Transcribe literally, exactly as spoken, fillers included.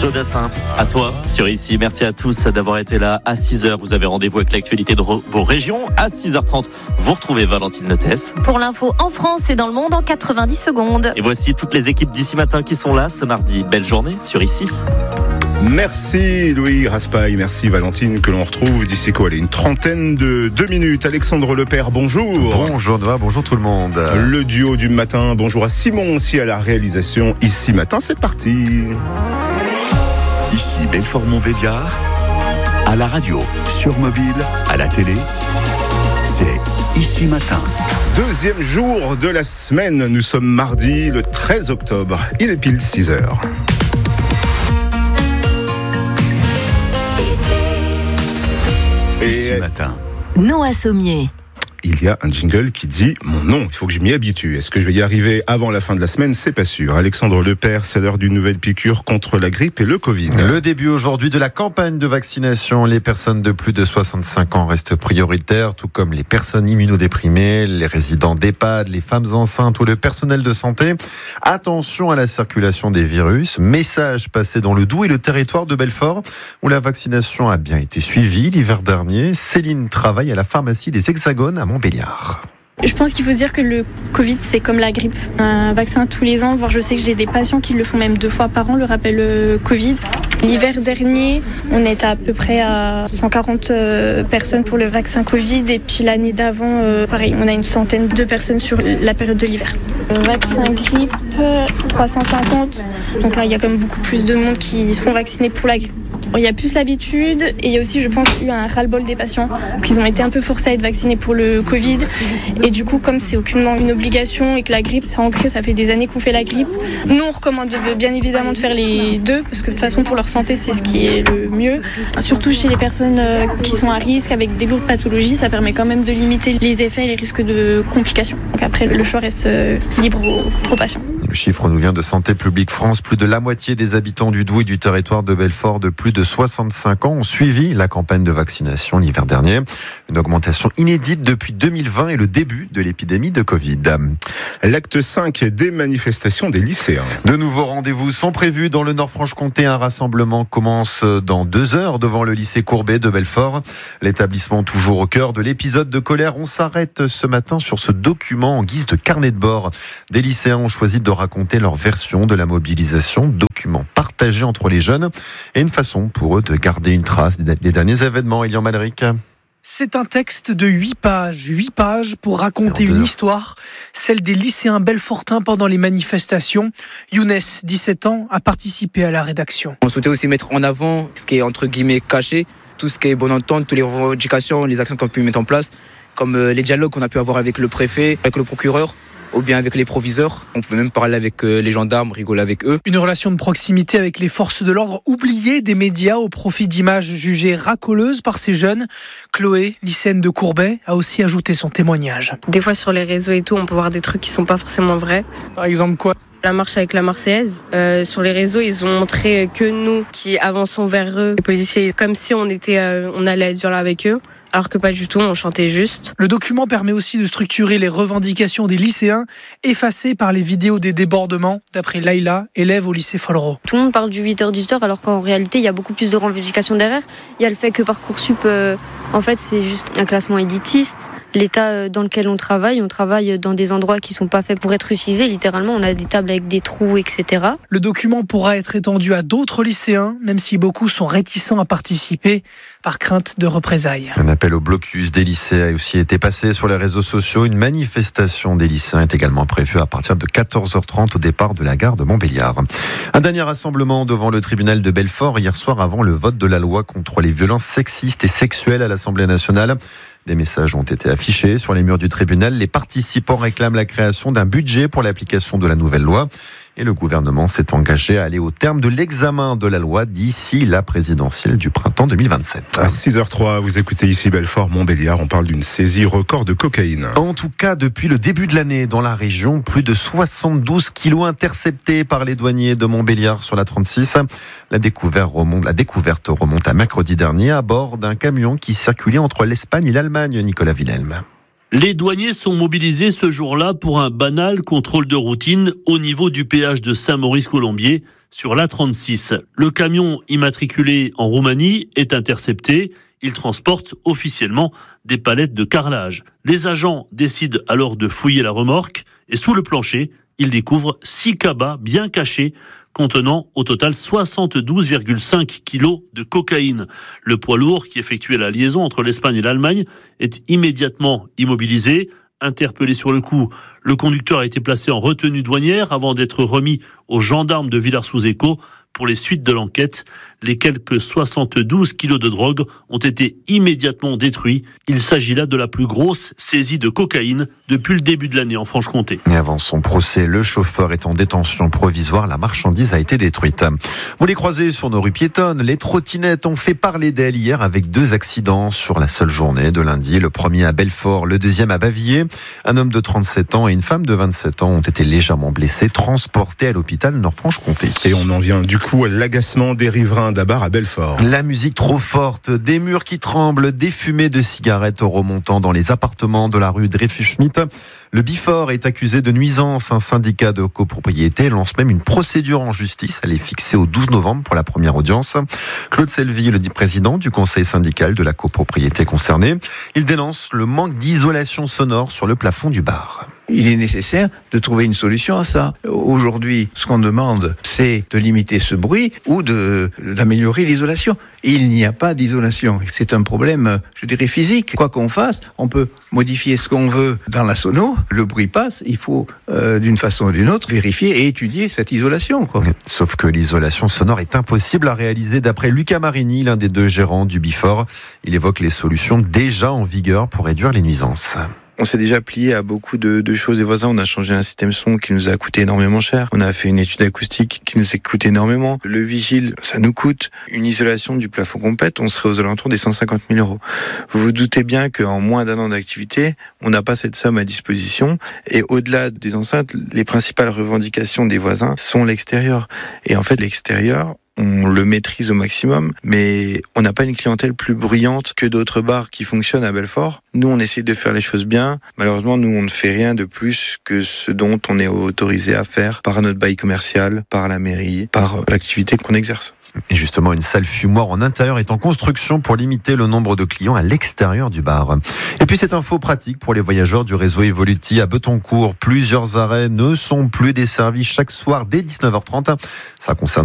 Chaudassin, à toi sur Ici. Merci à tous d'avoir été là. À six heures, vous avez rendez-vous avec l'actualité de vos régions. À six heures trente, vous retrouvez Valentine Notès. Pour l'info en France et dans le monde en quatre-vingt-dix secondes. Et voici toutes les équipes d'Ici Matin qui sont là ce mardi. Belle journée sur Ici. Merci Louis Raspail, merci Valentine, que l'on retrouve d'ici quoi, allez, une trentaine de deux minutes. Alexandre Lepère, bonjour. Bonjour Noah, bonjour tout le monde. Le duo du matin, bonjour à Simon aussi à la réalisation. Ici Matin, c'est parti. Ici Belfort-Montbéliard, à la radio, sur mobile, à la télé, c'est Ici Matin. Deuxième jour de la semaine, nous sommes mardi le treize octobre, il est pile six heures. Ici Matin. Noah Sommier. Il y a un jingle qui dit mon nom. Il faut que je m'y habitue. Est-ce que je vais y arriver avant la fin de la semaine ? C'est pas sûr. Alexandre Lepère, c'est l'heure d'une nouvelle piqûre contre la grippe et le Covid. Le début aujourd'hui de la campagne de vaccination. Les personnes de plus de soixante-cinq ans restent prioritaires, tout comme les personnes immunodéprimées, les résidents d'EHPAD, les femmes enceintes ou le personnel de santé. Attention à la circulation des virus. Message passé dans le Doubs et le territoire de Belfort, où la vaccination a bien été suivie l'hiver dernier. Céline travaille à la pharmacie des Hexagones à Montbéliard. Je pense qu'il faut se dire que le Covid, c'est comme la grippe. Un vaccin tous les ans, voire je sais que j'ai des patients qui le font même deux fois par an, le rappel euh, Covid. L'hiver dernier, on était à peu près à cent quarante euh, personnes pour le vaccin Covid. Et puis l'année d'avant, euh, pareil, on a une centaine de personnes sur la période de l'hiver. Le vaccin grippe, euh, trois cent cinquante. Donc là, il y a quand même beaucoup plus de monde qui se font vacciner pour la grippe. Il y a plus l'habitude et il y a aussi, je pense, eu un ras-le-bol des patients qui ont été un peu forcés à être vaccinés pour le Covid. Et du coup, comme c'est aucunement une obligation et que la grippe, c'est ancré, ça fait des années qu'on fait la grippe. Nous, on recommande bien évidemment de faire les deux parce que de toute façon, pour leur santé, c'est ce qui est le mieux. Surtout chez les personnes qui sont à risque avec des lourdes pathologies, ça permet quand même de limiter les effets et les risques de complications. Donc après, le choix reste libre aux, aux patients. Le chiffre nous vient de Santé publique France. Plus de la moitié des habitants du Doubs et du territoire de Belfort de plus de soixante-cinq ans ont suivi la campagne de vaccination l'hiver dernier. Une augmentation inédite depuis deux mille vingt et le début de l'épidémie de Covid. L'acte cinq des manifestations des lycéens. De nouveaux rendez-vous sont prévus dans le Nord-Franche-Comté. Un rassemblement commence dans deux heures devant le lycée Courbet de Belfort. L'établissement toujours au cœur de l'épisode de colère. On s'arrête ce matin sur ce document en guise de carnet de bord. Des lycéens ont choisi de raconter leur version de la mobilisation, document partagé entre les jeunes et une façon pour eux de garder une trace des derniers événements. Elian Malric. C'est un texte de huit pages, huit pages pour raconter une histoire, celle des lycéens belfortins pendant les manifestations. Younes, dix-sept ans, a participé à la rédaction. On souhaitait aussi mettre en avant ce qui est entre guillemets caché, tout ce qui est bonne entente, toutes les revendications, les actions qu'on a pu mettre en place, comme les dialogues qu'on a pu avoir avec le préfet, avec le procureur, ou bien avec les proviseurs. On pouvait même parler avec les gendarmes, rigoler avec eux. Une relation de proximité avec les forces de l'ordre oubliée des médias au profit d'images jugées racoleuses par ces jeunes. Chloé, lycéenne de Courbet, a aussi ajouté son témoignage. Des fois sur les réseaux et tout, on peut voir des trucs qui sont pas forcément vrais. Par exemple quoi ? La marche avec la Marseillaise. Euh, sur les réseaux, ils ont montré que nous qui avançons vers eux, les policiers, comme si on était, euh, on allait être là avec eux. Alors que pas du tout, on chantait juste. Le document permet aussi de structurer les revendications des lycéens, effacées par les vidéos des débordements, d'après Laïla, élève au lycée Follereau. Tout le monde parle du huit heures dix-huit heures, alors qu'en réalité, il y a beaucoup plus de revendications derrière. Il y a le fait que Parcoursup, euh, en fait, c'est juste un classement élitiste. L'état dans lequel on travaille, on travaille dans des endroits qui sont pas faits pour être utilisés. Littéralement, on a des tables avec des trous, et cetera. Le document pourra être étendu à d'autres lycéens, même si beaucoup sont réticents à participer par crainte de représailles. Un appel au blocus des lycées a aussi été passé sur les réseaux sociaux. Une manifestation des lycéens est également prévue à partir de quatorze heures trente au départ de la gare de Montbéliard. Un dernier rassemblement devant le tribunal de Belfort hier soir avant le vote de la loi contre les violences sexistes et sexuelles à l'Assemblée nationale. Des messages ont été affichés sur les murs du tribunal. Les participants réclament la création d'un budget pour l'application de la nouvelle loi. Et le gouvernement s'est engagé à aller au terme de l'examen de la loi d'ici la présidentielle du printemps deux mille vingt-sept. À six heures zéro trois, vous écoutez ici Belfort-Montbéliard. On parle d'une saisie record de cocaïne. En tout cas, depuis le début de l'année, dans la région, plus de soixante-douze kilos interceptés par les douaniers de Montbéliard sur la trente-six. La découverte remonte, la découverte remonte à mercredi dernier à bord d'un camion qui circulait entre l'Espagne et l'Allemagne. Nicolas Wilhelm. Les douaniers sont mobilisés ce jour-là pour un banal contrôle de routine au niveau du péage de Saint-Maurice-Colombier. sur l'A trente-six. Le camion immatriculé en Roumanie est intercepté. Il transporte officiellement des palettes de carrelage. Les agents décident alors de fouiller la remorque et sous le plancher, ils découvrent six cabas bien cachés contenant au total soixante-douze virgule cinq kilos de cocaïne. Le poids lourd qui effectuait la liaison entre l'Espagne et l'Allemagne est immédiatement immobilisé. Interpellé sur le coup, le conducteur a été placé en retenue douanière avant d'être remis aux gendarmes de Villars-sous-Écault pour les suites de l'enquête. Les quelques soixante-douze kilos de drogue ont été immédiatement détruits. Il s'agit là de la plus grosse saisie de cocaïne depuis le début de l'année en Franche-Comté. Et avant son procès, le chauffeur est en détention provisoire. La marchandise a été détruite. Vous les croisez sur nos rues piétonnes. Les trottinettes ont fait parler d'elles hier avec deux accidents sur la seule journée de lundi. Le premier à Belfort, le deuxième à Bavilliers. Un homme de trente-sept ans et une femme de vingt-sept ans ont été légèrement blessés, transportés à l'hôpital Nord-Franche-Comté. Et on en vient du coup à l'agacement des riverains d'Abar à Belfort. La musique trop forte, des murs qui tremblent, des fumées de cigarettes remontant dans les appartements de la rue Dreyfus-Schmitt. Le Bifort est accusé de nuisance. Un syndicat de copropriété lance même une procédure en justice. Elle est fixée au douze novembre pour la première audience. Claude Selvi, le président du conseil syndical de la copropriété concernée, il dénonce le manque d'isolation sonore sur le plafond du bar. Il est nécessaire de trouver une solution à ça. Aujourd'hui, ce qu'on demande, c'est de limiter ce bruit ou de, d'améliorer l'isolation. Il n'y a pas d'isolation. C'est un problème, je dirais, physique. Quoi qu'on fasse, on peut modifier ce qu'on veut dans la sono. Le bruit passe, il faut, euh, d'une façon ou d'une autre, vérifier et étudier cette isolation, quoi. Sauf que l'isolation sonore est impossible à réaliser d'après Lucas Marini, l'un des deux gérants du Bifort. Il évoque les solutions déjà en vigueur pour réduire les nuisances. On s'est déjà plié à beaucoup de, de choses des voisins. On a changé un système son qui nous a coûté énormément cher. On a fait une étude acoustique qui nous a coûté énormément. Le vigile, ça nous coûte. Une isolation du plafond complète, on serait aux alentours des cent cinquante mille euros. Vous vous doutez bien qu'en moins d'un an d'activité, on n'a pas cette somme à disposition. Et au-delà des enceintes, les principales revendications des voisins sont l'extérieur. Et en fait, l'extérieur, on le maîtrise au maximum, mais on n'a pas une clientèle plus bruyante que d'autres bars qui fonctionnent à Belfort. Nous, on essaye de faire les choses bien. Malheureusement, nous, on ne fait rien de plus que ce dont on est autorisé à faire par notre bail commercial, par la mairie, par l'activité qu'on exerce. Et justement, une salle fumoir en intérieur est en construction pour limiter le nombre de clients à l'extérieur du bar. Et puis cette info pratique pour les voyageurs du réseau Evoluti à Betoncourt. Plusieurs arrêts ne sont plus desservis chaque soir dès dix-neuf heures trente. Ça concerne